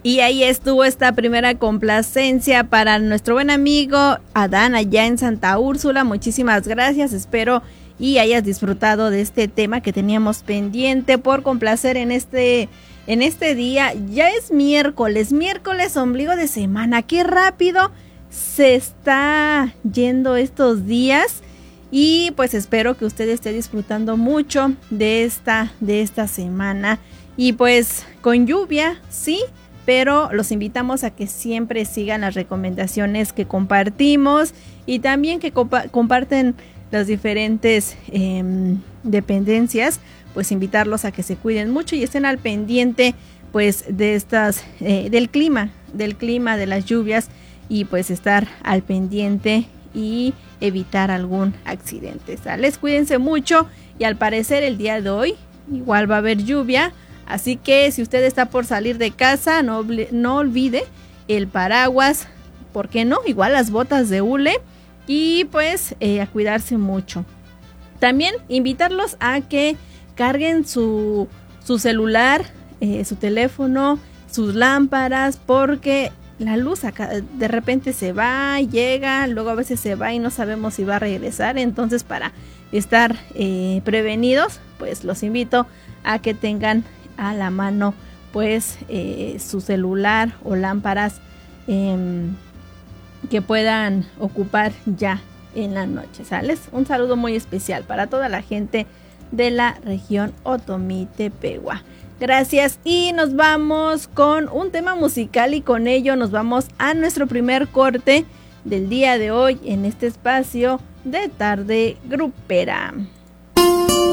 Y ahí estuvo esta primera complacencia para nuestro buen amigo Adán allá en Santa Úrsula. Muchísimas gracias, espero y hayas disfrutado de este tema que teníamos pendiente por complacer en este día. Ya es miércoles, ombligo de semana. Qué rápido se está yendo estos días. Y pues espero que usted esté disfrutando mucho de esta semana. Y pues con lluvia, sí, pero los invitamos a que siempre sigan las recomendaciones que compartimos y también que comparten las diferentes dependencias, pues invitarlos a que se cuiden mucho y estén al pendiente pues de estas del clima, de las lluvias, y pues estar al pendiente y evitar algún accidente, ¿sales? Cuídense mucho, y al parecer el día de hoy igual va a haber lluvia, así que si usted está por salir de casa, no olvide el paraguas, ¿por qué no? Igual las botas de hule, y pues a cuidarse mucho. También invitarlos a que carguen su celular, su teléfono, sus lámparas, porque la luz acá de repente se va, llega, luego a veces se va y no sabemos si va a regresar. Entonces, para estar prevenidos, pues los invito a que tengan a la mano pues su celular o lámparas que puedan ocupar ya en la noche, ¿sales? Un saludo muy especial para toda la gente de la región Otomí-Tepehua. Gracias, y nos vamos con un tema musical, y con ello nos vamos a nuestro primer corte del día de hoy en este espacio de Tarde Grupera.